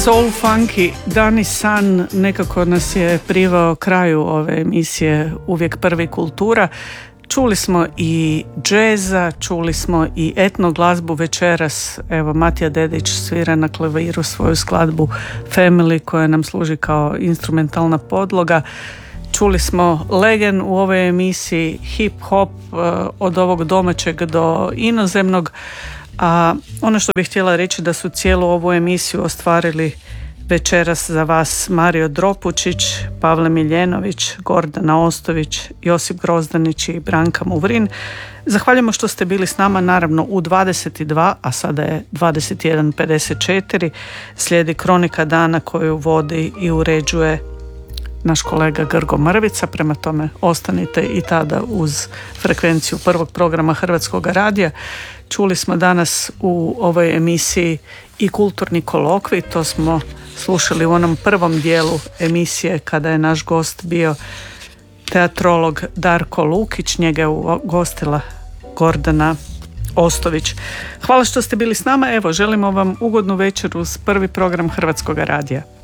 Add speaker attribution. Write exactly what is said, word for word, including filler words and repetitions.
Speaker 1: Soul funky Dani San nekako nas je privao kraju ove emisije Uvijek prvi kultura. Čuli smo i džeza, čuli smo i etno glazbu večeras. Evo, Matija Dedić svira na klaviru svoju skladbu Family koja nam služi kao instrumentalna podloga. Čuli smo legen u ovoj emisiji, hip hop od ovog domaćeg do inozemnog. A ono što bih htjela reći da su cijelu ovu emisiju ostvarili večeras za vas Mario Dropučić, Pavle Miljenović, Gordana Ostović, Josip Grozdanić i Branka Muvrin. Zahvaljujemo što ste bili s nama, naravno u dvadeset dva, a sada je dvadeset jedan pedeset četiri. Slijedi Kronika dana koju vodi i uređuje naš kolega Grgo Mrvica, prema tome ostanite i tada uz frekvenciju prvog programa Hrvatskog radija. Čuli smo danas u ovoj emisiji i kulturni kolokvij, to smo slušali u onom prvom dijelu emisije kada je naš gost bio teatrolog Darko Lukić, njega je ugostila Gordana Ostović. Hvala što ste bili s nama, evo želimo vam ugodnu večer uz prvi program Hrvatskog radija.